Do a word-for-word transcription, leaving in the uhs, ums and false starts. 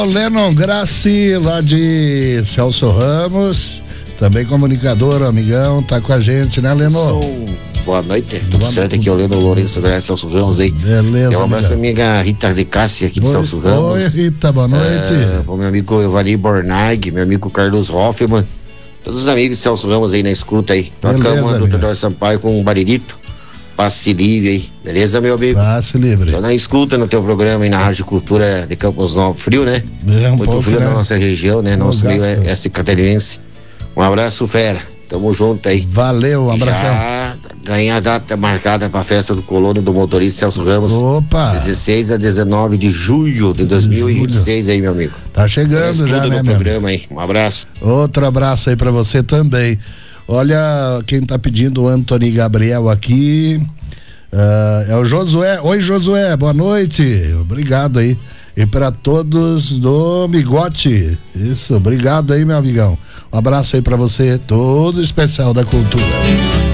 Lennon Grassi, lá de Celso Ramos, também comunicador, amigão, tá com a gente, né, Lennon? Sou... Boa noite, tudo Boa certo? Aqui é o Lennon Lourenço Grassi, Celso Ramos aí. Beleza. Um abraço pra minha amiga Rita de Cássia, aqui de oi, Celso Ramos. Oi, Rita, boa noite. É, pro meu amigo Evani Bornag, meu amigo Carlos Hoffman, todos os amigos de Celso Ramos aí na escuta aí. Tocamos do Teodoro Sampaio com o Baririto. Passe livre aí, beleza, meu amigo? Passe livre. Tô na escuta no teu programa aí na Rádio Cultura de Campos Novos. Frio, né? É um Muito pouco, frio né? na nossa região, né? Nosso meio é, é catarinense. Um abraço, fera. Tamo junto aí. Valeu, um abração. Já tem a data marcada pra festa do colono do motorista Celso Ramos. Opa! dezesseis a dezenove de julho de dois mil e vinte e seis aí, meu amigo. Tá chegando já, né, meu programa aí. Um abraço. Outro abraço aí pra você também. Olha, quem tá pedindo o Antony Gabriel aqui. Uh, é o Josué. Oi, Josué, boa noite. Obrigado aí. E para todos do Migote. Isso, obrigado aí, meu amigão. Um abraço aí para você, todo especial da cultura.